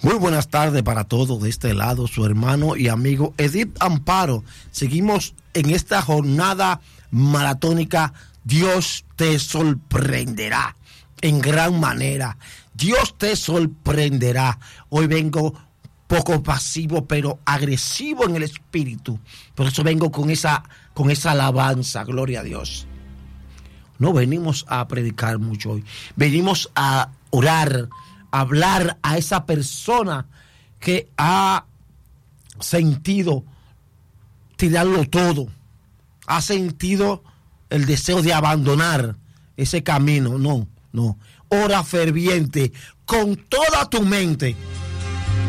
Muy buenas tardes para todos de este lado, su hermano y amigo Edith Amparo. Seguimos en esta jornada maratónica. Dios te sorprenderá en gran manera. Dios te sorprenderá. Hoy vengo poco pasivo, pero agresivo en el espíritu. Por eso vengo con esa alabanza. Gloria a Dios. No venimos a predicar mucho hoy. Venimos a orar, hablar a esa persona que ha sentido tirarlo todo, ha sentido el deseo de abandonar ese camino. No. Ora ferviente con toda tu mente